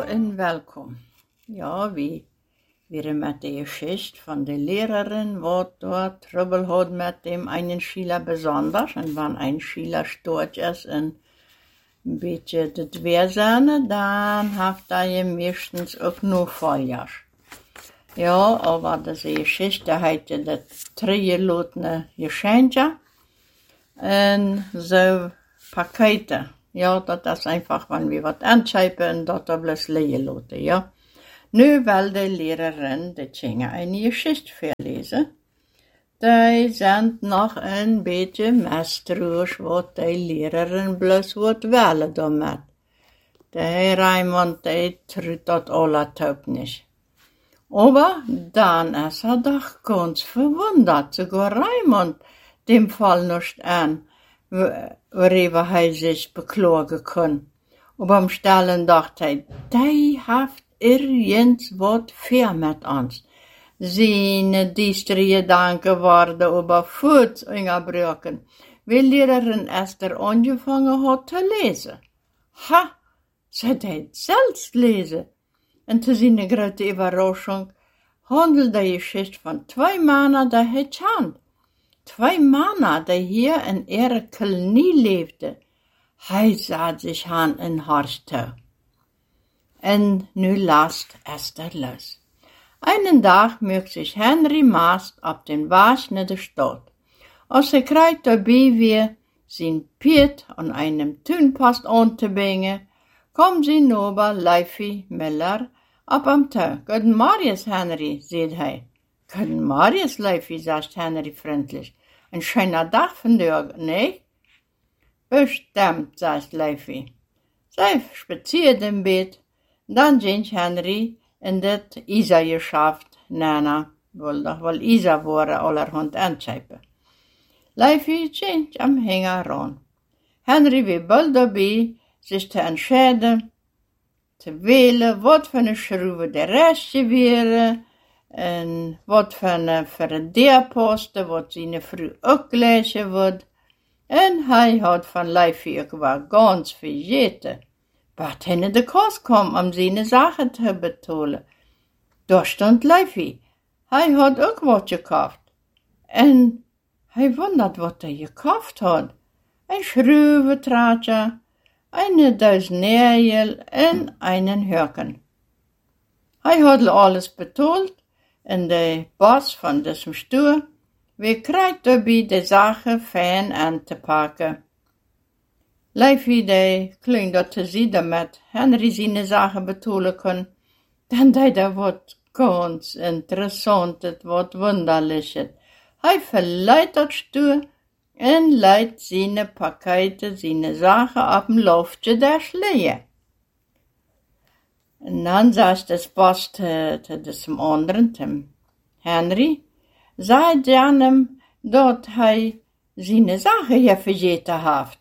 en welkom. Ja, we weer met de geschichte van de lerarin, wat dort Trouble had met dem einen Schüler besonders. En wanneer een Schüler stoort is en een beetje het weerzane, dan heeft hij meestens ook nog volgers. Ja, aber deze geschichte heette de Triegelotene Geschenkje en zo pakketten. Ja, dat is einfach, wanneer we wat aanschepen en dat er bloos liggen laten, ja. Nu wil de lerarin de kinderen een geschichte voorlezen. Die zijn nog een beetje mistroos wat de lerarin bloos wordt willen daarmee. De Raymond, die truut dat allertoop niet. Aber dan is hij toch ganz verwonderd. Sogar Raymond dem Fall nicht aan, waarover hij zich beklagen kon. Op hem stellen dacht hij, die heeft ergens wat ver met ons. Zijn diestere gedanken worden overvoet ingebroken, weil lerarin Esther angefangen had te lezen. Ha, ze deed zelfs lezen. En te zijn grote überraschung handelde de geschichte van 2 mannen die hij kent. 2 mannen die hier in ihre kolonie leefden. Hij zat zich aan een hart toe. En nu last Esther los. Einen dag mögt sich Henry Maast op den Weg naar de stad. Als hij krijgt daarbij weer zijn Piet aan einem tuinpost aan te brengen, komt zijn nober Leify Miller op hem toe. Guten Marius, Henry, zegt hij. Guten Marius, Leify, zegt Henry vriendelijk. Een schöner dag vandaag, nee? Bestimmt, zegt Leify. Zij spaziert een beetje. Dan ging Henry in dit Isa-geschaft nana, wel Isa worden allerhand aanschepen. Leify ging am Hänger ran. Henry weer bald daarbij zich te entscheiden, te wählen wat voor een schroeven de restje weer, en wat voor een deerposten, wat zijn vrouw ook lezen wordt. En hij had van Leify ook wel ganz vergeten. Wat hij in de kast kwam om zijn zaken te betalen. Daar stond Leify. Hij had ook wat gekocht. En hij wondert wat hij gekocht had. Een schroeventraadje, een duizendnagel en een hurken. Hij had alles betaald en de baas van deze stoel weer krijgt daarbij de zaken fijn aan te pakken. Leify die klinkt dat te zien met Henry zijn zaken betalen kon, dan deed hij wat ganz interessant, het wat wonderlijk. Hij verleidt dat stoel en leidt zijn pakketten, zijn zaken op een loftje daar liggen. En dan zei de baas te diesem anderen, tem Henry, zei aan hem dat hij zijn zaken hier vergeten heeft.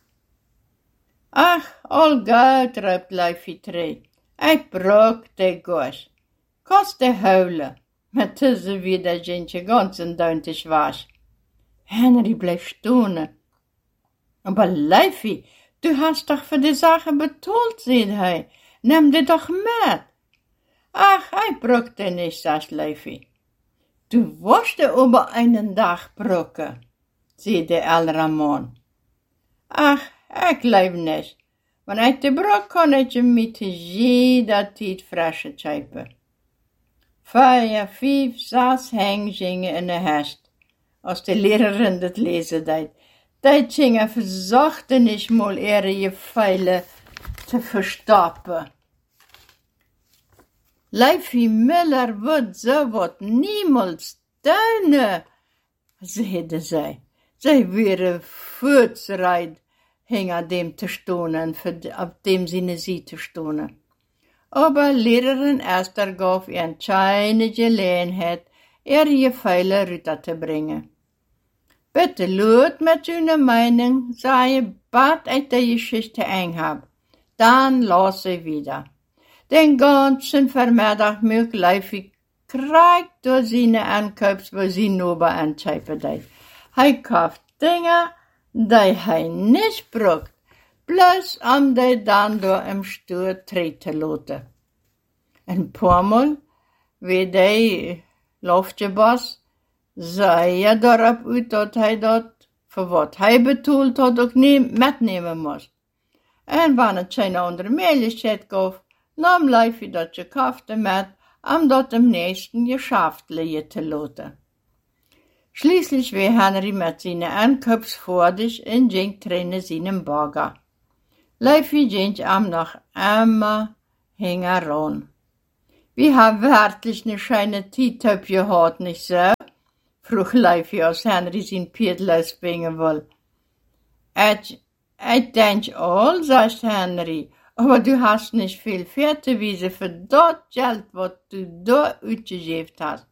Ach, al goed, roept Leify terug. Ik brok de goos. Kost de huilen. Maar tussen wie dat jentje ganz en duintig was. Henry bleef stonen. Maar Leify, du hast toch voor de zaken betaald, zei hij. Neem dit toch met. Ach, ik brokte niet, zei Leify. Du was de over een dag brokken, zei de oudere man. Ach, ik leef niet. Wanneer ik de brok kan ik je met jeder tijd frische schepen. 4, 5, 6 heng gingen in de hest. Als de lerarin dat lezen deed. Die gingen verzachten niet mal je feilen te verstoppen. Leify Miller wordt zo wat niemals steunen, zeiden zij. Zij werden voortschrijd. Hing dem te stonen, op dem zijn sie te stonen. Aber lerarin Esther gaf een kleine gelegenheid, je feile Rüter te brengen. Bitte luid met uw mening, zei je, wat uit de geschichte eng heb. Dan las ze wieder. Den ganzen vermiddag mög Leify krijgt door zijn aankoops, waar zijn nober aanschepen deed. Hij koopt dingen, die hij niet brokt, plus om die dan door hem stoel treden te laten. En paarmal, wie die loftjebos, zei je daarop uit dat hij dat, voor wat hij bedoeld had, ook niet metnemen moest. En wanneer het geen andere mogelijkheid gaf, nam Leifje dat gekafte met, om dat am nächsten Geschäft liegen te laten. Schließlich war Henry mit seinen Ankunft fertig und ging drinnen seinen Bagger. Leifje ging ihm noch immer heran. Wie haben wirklich eine schöne Zeit gehabt, nicht so? Vroeg Leifje als Henry sein Piedel ausbringen will. Ich denk all, sagt Henry, aber du hast nicht viel Pferdewiese für das Geld, was du da ausgegeben hast.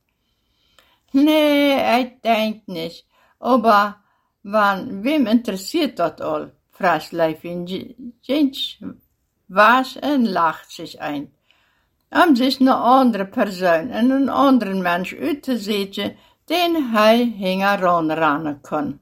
Nee, ich denk nicht, aber wem interessiert das all? Fragt Leifje, Jens was und lacht sich ein. Om sich eine andere Person en een anderen Mensch uit te zetten, den hij heranrennen kon.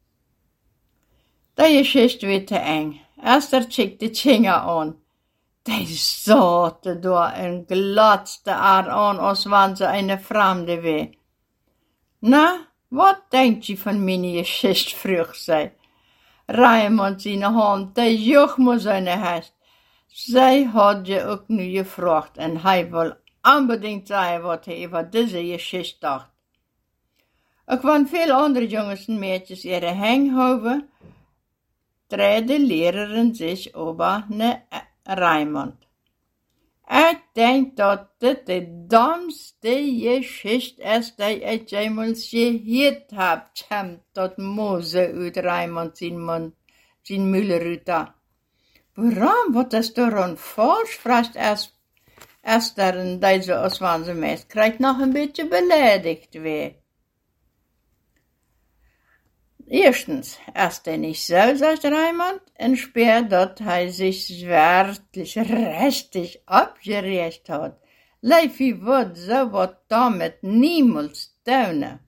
Die Geschichte werd te eng. Esther checkte Tjinger aan. Die zaten daar en glotzte haar aan als wanneer ze een vreemde was. Na, wat denkt je van mijn Geschichte, vroeg zij. Raimond zijn hand, die joch me zijn hest. Zij had je ook nu gevraagd en hij wil unbedingt zeggen wat hij over deze Geschichte dacht. Ook van veel andere jongens en meisjes ihre hanghouden, draaide de leraren zich over naar Raimond. Ik denk dat dit de domste Geschichte is die ik jemals gehoord heb, kwam dat Mose uit Raimond zijn Müllerüter. Waarom? Wat is daaraan falsch? Vraagt Esther en deze als wanneer ze meest krijgt nog een beetje beledigd weer. Erstens, is hij niet zo, zegt Raimond, en speert dat hij zich werkelijk richtig opgericht had. Leifje wordt zo wat damit niemals doen.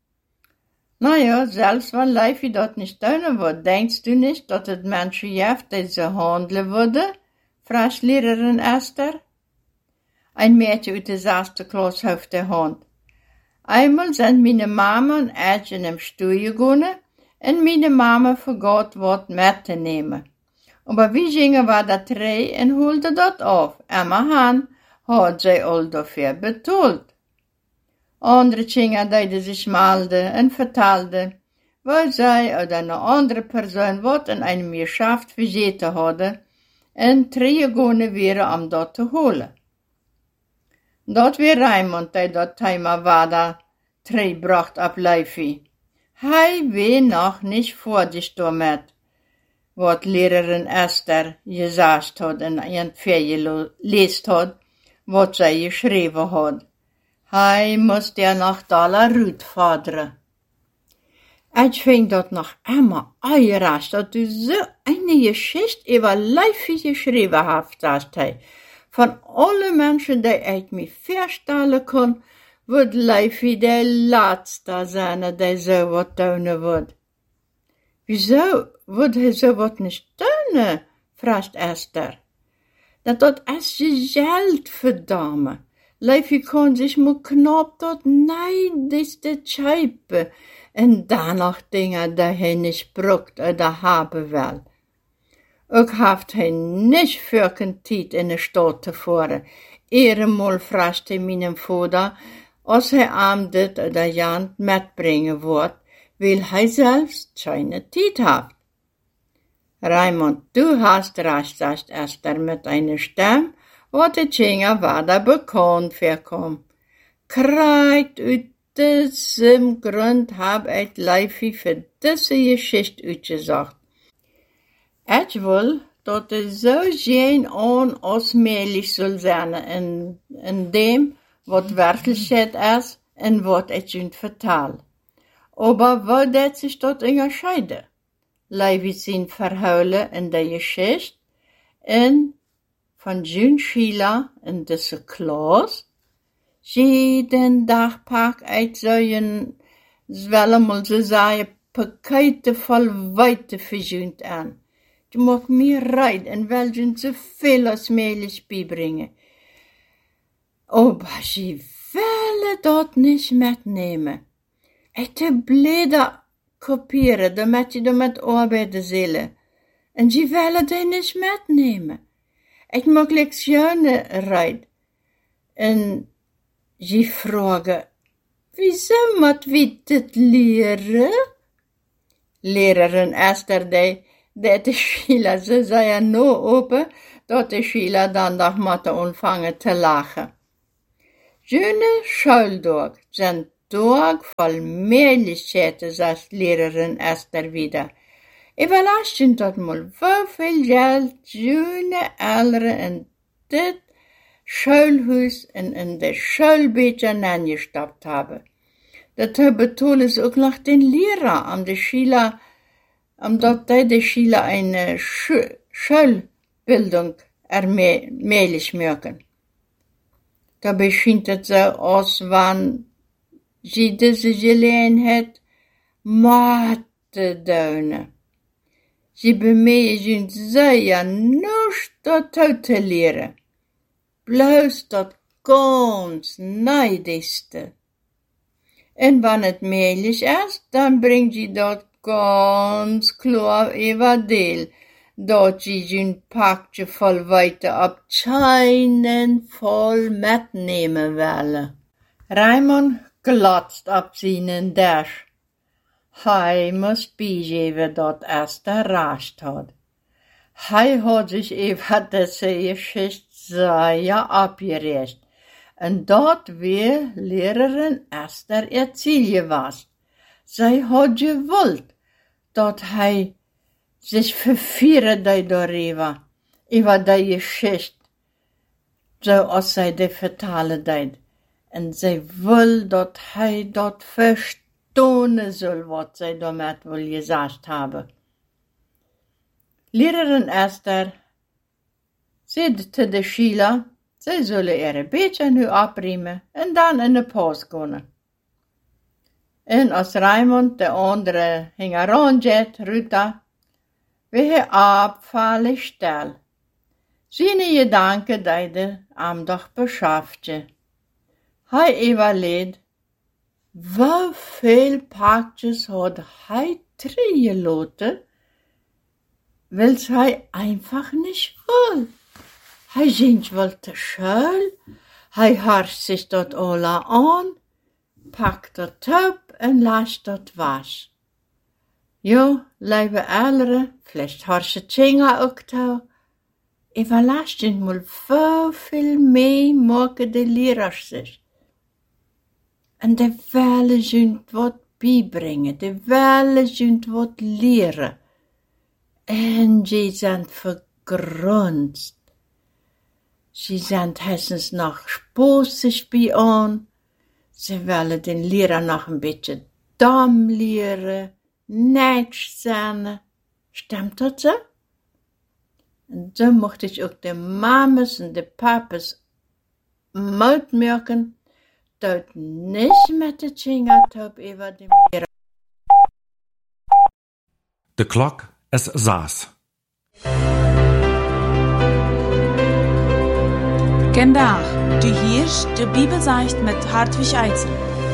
Nou ja, selbst wenn Leifje dat nicht tun wird, denkst du nicht, dass es Menschen gibt, die so handeln würden? Fragt Lehrerin Esther. Ein Mädchen aus der 6. Klasse heeft de Hand. Einmal sind meine Mama und ich in einem Stuhl gegangen und meine Mama vergat wat mit zu nehmen. Aber wir gingen wir da drei und holten dat auf. Immerhin hat sie all dafür betalt. Andere Kinder deden sich melden und vertelden, weil sie oder eine andere Person wat in einem Geschäft vergeten hadden und teruggegaan waren, dat te holen. Dat weer Raimond die dat Thema weiter terugbracht op Leifje. Hij war noch nicht fertig damit, wat Lehrerin Esther gesagt hat und ein gelesen hat, wat sie geschrieben hat. Hij moest ja nog Dollarut forderen. Ich vind dat nog immer überrascht, dat du so eine Geschichte über Leifje geschrieben hast, sagt hij. Von allen Menschen, die ich mir vorstellen kann, wird Leifje der Letzte sein, der so was tun wird. Wieso wird er so was nicht tun? Fragt Esther. Dat is Geld für Dame. Leifje kon zich maar knap tot neidigste tjeipen en danach dingen die hij niet brukt oder hebben wil. Ook heeft hij niet voor een tijd in de stad te voeren. Eenmaal vraagt hij mijn vader, als hij hem dit oder jant metbrengen wordt, wil hij zelfs geen tijd hebben. Raimond, du hast recht, sagt Esther mit einer Stimme, wat de Tjinger weiter bekannt vorkam. Kreid uit diesem Grund hab ich Leifje für diese Geschichte uitgezocht. Ich will, dat es so schön an als möglich soll sein in dem, wat Wirklichkeit ist und wat ich ihnen vertel. Aber wo dat sich dort unterscheiden? Leifje sind verheulen in der Geschichte und von June Schüler in deze Klasse. Jeden Tag pak ich solchen, zwellen ze sagen, Pakete voll Weite für June an. Die mag mir rein und will June so viel als möglich beibringen. Aber sie willen dat niet metnemen. Het bleden kopiëren, damit je met arbeiden zullen. En ze willen dat niet metnemen. Ik maak lectionen rijden. En ze vragen, wieso moet we dit leren? Leraaren Esther, dat de Schüler, ze zeiden no open, dat de Schüler dan nog moeten ontvangen te lachen. Jene schooldag zijn dag vol möglichkeiten, zegt leraaren Esther wieder. Überraschend dat mal, hoeveel geld jene ouderen in dit schoolhuis en in de schoolbeetjen aangestapt hebben. Dat betoelen ze ook nog den leraar, omdat hij de Schüler een schoolbildung möglich maken. Dabei schijnt het zo als wanneer ze deze gelegenheid moeten doen. Ze bemühen zeer niets dat te leren, bloos dat ganz neidigste. En wanneer het möglich is, dan brengt je dat ganz klar over deel, dat je zijn pakje vol weite op keinen vol metnemen willen. Raymond glotst op zijn dash. Hij moest bijgeven dat Esther recht had. Hij had zich over deze geschichte zeer opgeregt. En dat weer leraaren Esther erzählen was. Zij had gewild dat hij zich vervieren deed daarover, over die geschichte, zoals zij die vertalen deed. En zij wil dat hij dat verstonen zal, wat zij daarmee wil gezegd hebben. Leraaren Esther zei te de Schüler, zij zullen er een beetje nu opruimen en dan in de pauze gaan. En als Raymond de andere ging rondjet, Ruta, weer opvallen stil. Zijn gedanken deden hem toch beschaftje. Hij overleed, hoeveel pakjes had hij teruggelaten, wils hij einfach niet wil. Hij ging wel te schuil, hij harst zich dat alle aan, pakt dat op en laat dat was. Jo, lieve ouderen, vielleicht harst je tjinga ook toe. Überraschend mal, hoeveel mee maken de leraars zich. En de willen ze wat bijbrengen, de willen ze wat leren. En ze zijn vergrondst. Ze zijn hessens nog spoosig bij aan. Ze willen den leraar nog een beetje dom leren, niets zijn. Stemt dat zo? En zo mocht ik ook de mamas en de papas uitmerken dat niet met de tjingatop over de leraar. De klok is 6. Vandaag, du hörst de Bibelseicht mit Hartwig Eitzel.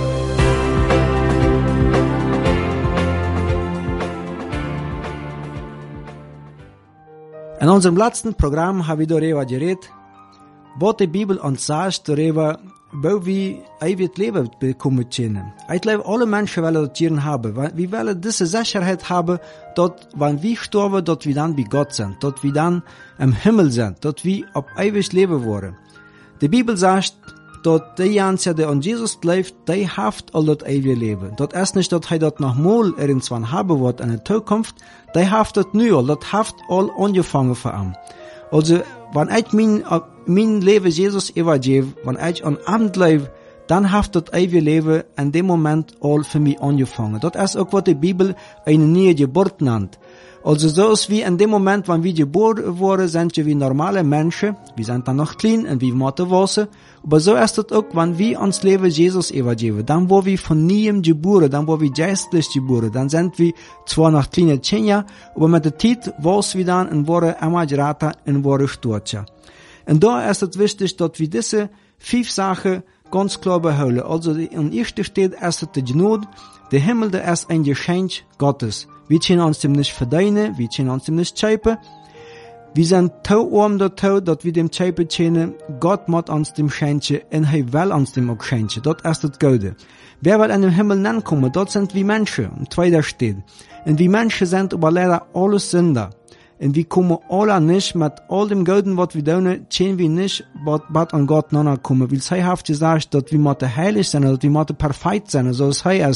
In unserem letzten Programm haben wir darüber geredet, was die Bibel uns sagt, darüber, wo wir ewig Leben bekommen können. Ich glaube, alle Menschen wollen das hier haben. Wir wollen diese Sicherheit haben, dass, wenn wir sterben, dass wir dann bei Gott sind, dass wir dann im Himmel sind, dass wir auf ewig leben wollen. Die Bibel sagt, dass die Janse, die an Jesus glaubt, die haft all das ewige Leben. Das ist nicht, dass er das nochmal irgendwann haben wird in der Zukunft, die haft das nu all, das haft all angefangen für ihn. Also, wenn ich mein Leben Jesus übergebe, wenn ich an ihm glaube, dann haft das ewige Leben in dem Moment all für mich angefangen. Das ist auch, was die Bibel eine neue Geburt nennt. Also so ist wie in dem Moment, wenn wir geboren wurden, sind wir wie normale Menschen. Wir sind dann noch klein und wir müssen wachsen. Aber so ist es auch, wenn wir uns Leben Jesus übergeben. Dann wo wir von neuem geboren, dann wo wir geistlich geboren, dann sind wir zwar noch kleine Kinder, aber mit der Zeit wachsen wir dann und werden immer größer und werden stärker. Und da ist es wichtig, dass wir diese 5 Sachen ganz klar behouden. Also in erster steht erst die Gnade, der Himmel, der ist ein Geschenk Gottes. Wir können uns dem nicht verdienen, wir können uns dem nicht schäpen. Wir sind zu arm dazu, dass wir dem schäpen können. Gott muss uns dem schenken und er will uns dem auch schenken. Das ist das Gute. Wer will an den Himmel nankommen? Dort sind wir Menschen. Im 2. steht. Und wir Menschen sind aber leider alles Sünder. Und wir kommen alle nicht mit all dem Guten, was wir tun, können wir nicht bald an Gott nankommen. Weil er hat gesagt, dass wir heilig sein, dass wir perfekt sein, so es